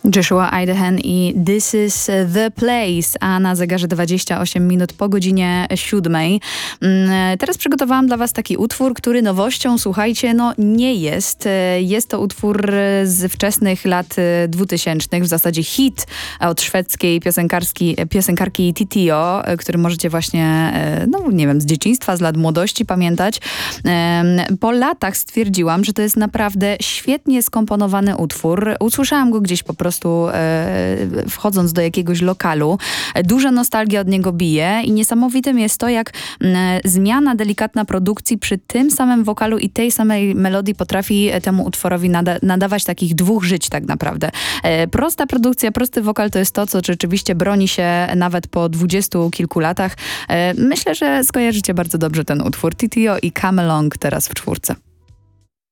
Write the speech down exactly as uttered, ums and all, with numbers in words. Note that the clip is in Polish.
Joshua Idahan i This is the Place, a na zegarze dwadzieścia osiem minut po godzinie siódmej. Teraz przygotowałam dla was taki utwór, który nowością, słuchajcie, no nie jest. Jest to utwór z wczesnych lat dwutysięcznych, w zasadzie hit od szwedzkiej piosenkarki, piosenkarki Titio, który możecie właśnie, no nie wiem, z dzieciństwa, z lat młodości pamiętać. Po latach stwierdziłam, że to jest naprawdę świetnie skomponowany utwór. Usłyszałam go gdzieś po prostu wchodząc do jakiegoś lokalu. Duża nostalgia od niego bije i niesamowitym jest to, jak zmiana delikatna produkcji przy tym samym wokalu i tej samej melodii potrafi temu utworowi nada- nadawać takich dwóch żyć tak naprawdę. Prosta produkcja, prosty wokal to jest to, co rzeczywiście broni się nawet po dwudziestu kilku latach. Myślę, że skojarzycie bardzo dobrze ten utwór. Titio i Come Along teraz w czwórce.